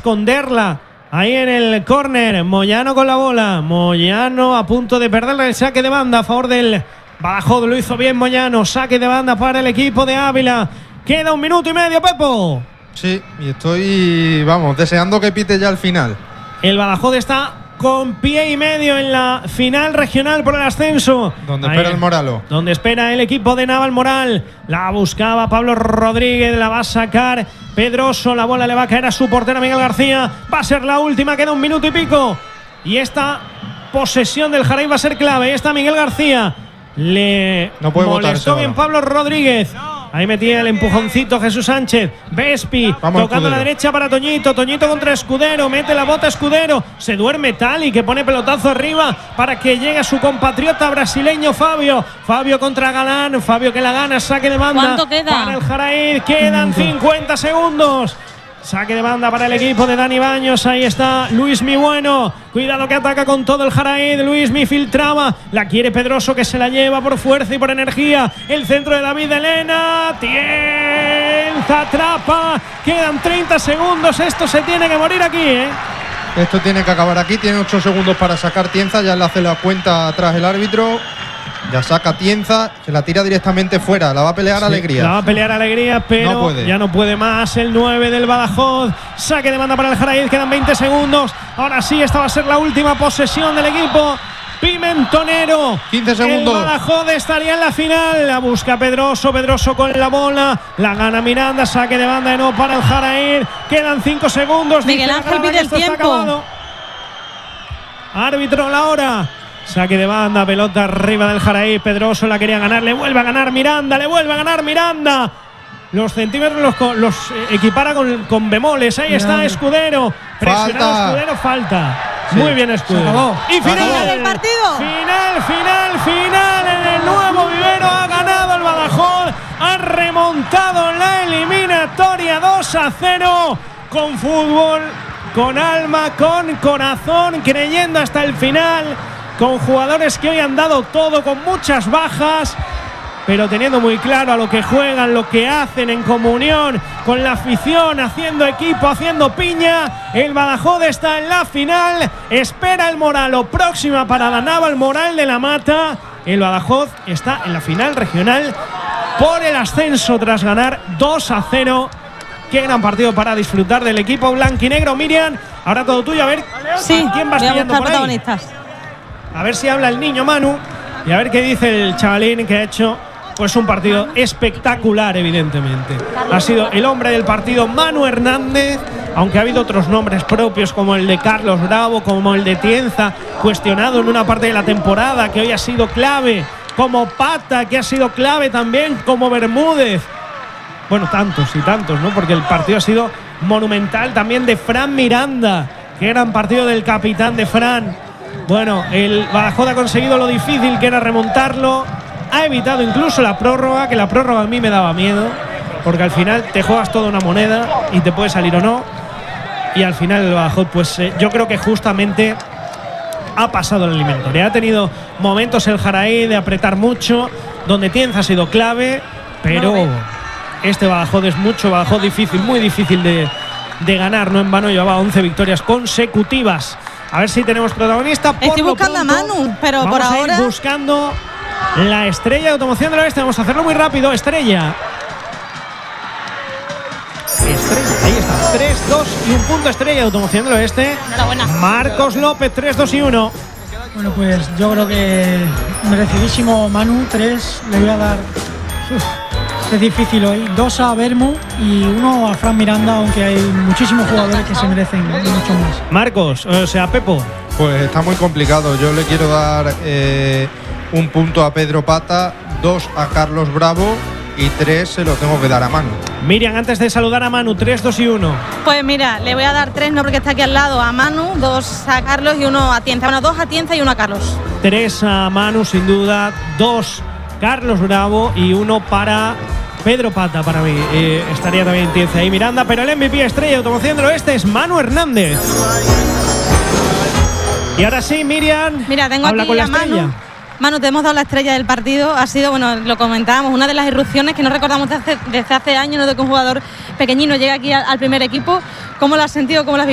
esconderla ahí en el córner. Moyano con la bola. Moyano a punto de perder el saque de banda a favor del Badajoz. Lo hizo bien Moyano. Saque de banda para el equipo de Ávila. Queda 1 minuto y medio, Pepo. Sí, y estoy, deseando que pite ya el final. El Badajoz está con pie y medio en la final regional por el ascenso. Donde espera el Moralo. Donde espera el equipo de Navalmoral. La buscaba Pablo Rodríguez, la va a sacar Pedroso. La bola le va a caer a su portero Miguel García. Va a ser la última, queda 1 minuto y pico. Y esta posesión del Jaraíz va a ser clave. Ahí está Miguel García. No puede molestó bien Pablo Rodríguez. Ahí metía el empujoncito Jesús Sánchez. Vespi tocando a la derecha para Toñito. Toñito contra Escudero. Mete la bota Escudero. Se duerme Tali, que pone pelotazo arriba para que llegue a su compatriota brasileño Fabio. Fabio contra Galán. Fabio que la gana. Saque de banda. ¿Cuánto queda? Para el Jaraíz. Quedan 50 segundos. Saque de banda para el equipo de Dani Baños. Ahí está Luismi Bueno. Cuidado que ataca con todo el Jaraíz. Luismi filtraba. La quiere Pedroso, que se la lleva por fuerza y por energía. El centro de David Elena. Tienza atrapa. Quedan 30 segundos. Esto se tiene que morir aquí, ¿eh? Esto tiene que acabar aquí. Tiene 8 segundos para sacar Tienza. Ya le hace la cuenta atrás el árbitro. Ya saca Tienza, se la tira directamente fuera. La va a pelear Alegría. La va a pelear Alegría, pero ya no puede más el 9 del Badajoz. Saque de banda para el Jaraíz, quedan 20 segundos. Ahora sí, esta va a ser la última posesión del equipo pimentonero. 15 segundos. El Badajoz estaría en la final. La busca Pedroso, Pedroso con la bola. La gana Miranda, saque de banda de no para el Jaraíz. Quedan 5 segundos. Miguel Ángel pide el tiempo. Árbitro, la hora. Saque de banda, pelota arriba del Jaraíz. Pedroso la quería ganar, le vuelve a ganar Miranda, le vuelve a ganar Miranda. Los centímetros los equipara con bemoles. Ahí está Escudero. Presionado Escudero, falta. Sí. Muy bien Escudero. Y final del partido. Final en el Nuevo Vivero. Ha ganado el Badajoz. Ha remontado la eliminatoria 2-0. Con fútbol, con alma, con corazón, creyendo hasta el final. Con jugadores que hoy han dado todo, con muchas bajas, pero teniendo muy claro a lo que juegan, lo que hacen en comunión con la afición, haciendo equipo, haciendo piña. El Badajoz está en la final. Espera el Moralo, próxima parada Navalmoral de la Mata. El Badajoz está en la final regional por el ascenso tras ganar 2-0. Qué gran partido para disfrutar del equipo blanquinegro. Miriam, ahora todo tuyo. A ver quién vas pillando por ahí. A ver si habla el niño Manu y a ver qué dice el chavalín, que ha hecho pues un partido espectacular, evidentemente. Ha sido el hombre del partido Manu Hernández, aunque ha habido otros nombres propios como el de Carlos Bravo, como el de Tienza, cuestionado en una parte de la temporada, que hoy ha sido clave, como Pata, que ha sido clave también, como Bermúdez. Bueno, tantos y tantos, ¿no? Porque el partido ha sido monumental también de Fran Miranda. Qué gran partido del capitán de Fran. Bueno, el Badajoz ha conseguido lo difícil que era remontarlo. Ha evitado incluso la prórroga, que la prórroga a mí me daba miedo, porque al final te juegas toda una moneda y te puede salir o no. Y al final el Badajoz, pues yo creo que justamente ha pasado la eliminatoria. Ha tenido momentos el Jaraíz de apretar mucho, donde Tienza ha sido clave, pero este Badajoz es mucho Badajoz difícil, muy difícil de ganar. No en vano llevaba 11 victorias consecutivas. A ver si tenemos protagonista. Estoy buscando a Manu, pero por ahora vamos a ir buscando la estrella de Automoción del Oeste. Vamos a hacerlo muy rápido. Estrella, ahí está. 3, 2 y un punto. Estrella de Automoción del Oeste. Enhorabuena. Marcos López, 3, 2 y 1. Bueno, pues yo creo que merecidísimo Manu. 3, le voy a dar. Es difícil hoy. 2 a Bermu y 1 a Fran Miranda, aunque hay muchísimos jugadores que se merecen mucho más. Marcos, o sea, Pepo. Pues está muy complicado. Yo le quiero dar un punto a Pedro Pata, 2 a Carlos Bravo y 3 se lo tengo que dar a Manu. Miriam, antes de saludar a Manu, 3, 2 y 1. Pues mira, le voy a dar 3, no porque está aquí al lado, a Manu, 2 a Carlos y 1 a Tienza. Bueno, 2 a Tienza y 1 a Carlos. 3 a Manu, sin duda. 2 Carlos Bravo y 1 para Pedro Pata. Para mí estaría también Tienza y Miranda, pero el MVP estrella de Automoción del Oeste es Manu Hernández. Y ahora sí, Miriam, mira, tengo habla aquí con la a estrella. Manu, te hemos dado la estrella del partido. Ha sido, bueno, lo comentábamos, una de las irrupciones que no recordamos desde hace años, ¿no? De que un jugador pequeñino llega aquí al primer equipo. ¿Cómo lo has sentido? ¿Cómo lo has vivido?